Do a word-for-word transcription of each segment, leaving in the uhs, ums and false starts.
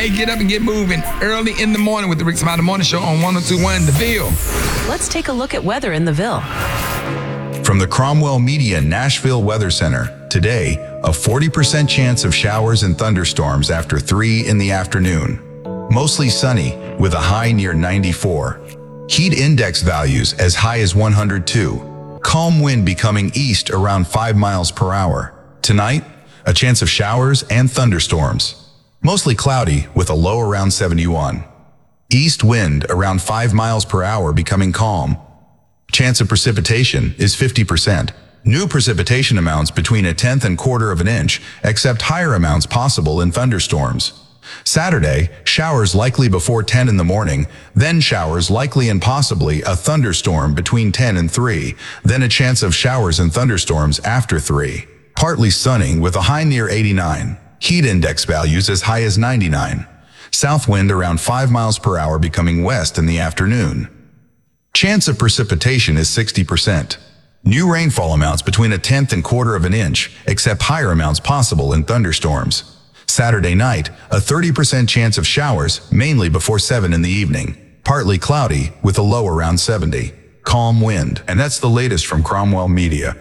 Hey, get up and get moving early in the morning with the Rick Smiley Morning Show on one oh two point one The Ville. Let's take a look at weather in the Ville. From the Cromwell Media Nashville Weather Center, today, a forty percent chance of showers and thunderstorms after three in the afternoon. Mostly sunny, with a high near ninety-four. Heat index values as high as one hundred two. Calm wind becoming east around five miles per hour. Tonight, a chance of showers and thunderstorms. Mostly cloudy with a low around seventy-one. East wind around five miles per hour becoming calm. Chance of precipitation is fifty percent. New precipitation amounts between a tenth and quarter of an inch, except higher amounts possible in thunderstorms. Saturday, showers likely before ten in the morning, then showers likely and possibly a thunderstorm between ten and three, then a chance of showers and thunderstorms after three. Partly sunny with a high near eighty-nine. Heat index values as high as ninety-nine. South wind around five miles per hour becoming west in the afternoon. Chance of precipitation is sixty percent. New rainfall amounts between a tenth and quarter of an inch, except higher amounts possible in thunderstorms. Saturday night, a thirty percent chance of showers, mainly before seven in the evening. Partly cloudy, with a low around seventy. Calm wind. And that's the latest from Cromwell Media.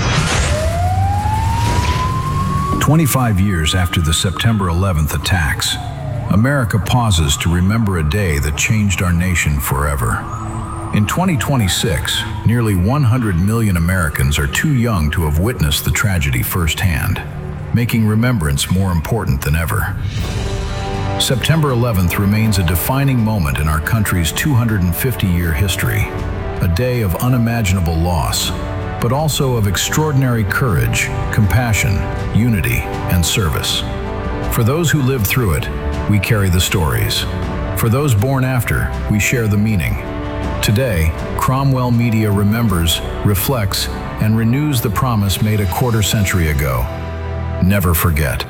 twenty-five years after the September eleventh attacks, America pauses to remember a day that changed our nation forever. In twenty twenty-six, nearly one hundred million Americans are too young to have witnessed the tragedy firsthand, making remembrance more important than ever. September eleventh remains a defining moment in our country's two hundred fifty year history, a day of unimaginable loss, but also of extraordinary courage, compassion, unity, and service. For those who lived through it, we carry the stories. For those born after, we share the meaning. Today, Cromwell Media remembers, reflects, and renews the promise made a quarter century ago. Never forget.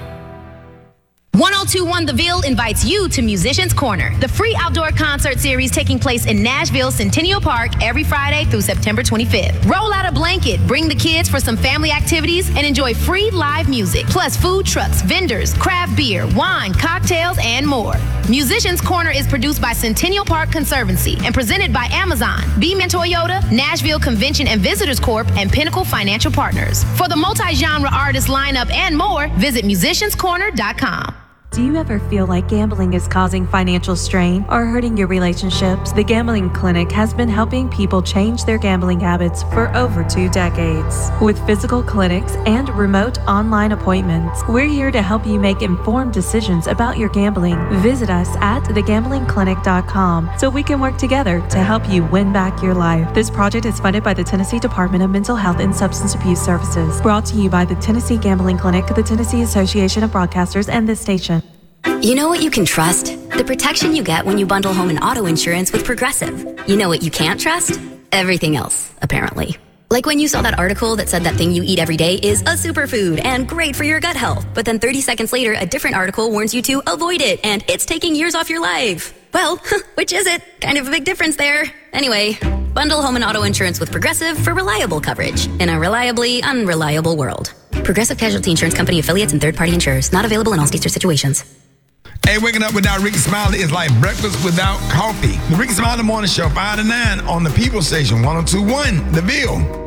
one oh two point one The Ville invites you to Musicians Corner, the free outdoor concert series taking place in Nashville Centennial Park every Friday through September twenty-fifth. Roll out a blanket, bring the kids for some family activities, and enjoy free live music, plus food trucks, vendors, craft beer, wine, cocktails, and more. Musicians Corner is produced by Centennial Park Conservancy and presented by Amazon, Beaman Toyota, Nashville Convention and Visitors Corp, and Pinnacle Financial Partners. For the multi-genre artist lineup and more, visit musicians corner dot com. Do you ever feel like gambling is causing financial strain or hurting your relationships? The Gambling Clinic has been helping people change their gambling habits for over two decades. With physical clinics and remote online appointments, we're here to help you make informed decisions about your gambling. Visit us at the gambling clinic dot com so we can work together to help you win back your life. This project is funded by the Tennessee Department of Mental Health and Substance Abuse Services. Brought to you by the Tennessee Gambling Clinic, the Tennessee Association of Broadcasters, and this station. You know what you can trust? The protection you get when you bundle home and auto insurance with Progressive. You know what you can't trust? Everything else, apparently. Like when you saw that article that said that thing you eat every day is a superfood and great for your gut health, but then thirty seconds later, a different article warns you to avoid it and it's taking years off your life. Well, which is it? Kind of a big difference there. Anyway, bundle home and auto insurance with Progressive for reliable coverage in a reliably unreliable world. Progressive Casualty Insurance Company affiliates and third-party insurers. Not available in all states or situations. Hey, waking up without Ricky Smiley is like breakfast without coffee. The Ricky Smiley Morning Show, five to nine on the People Station, one oh two point one The Ville.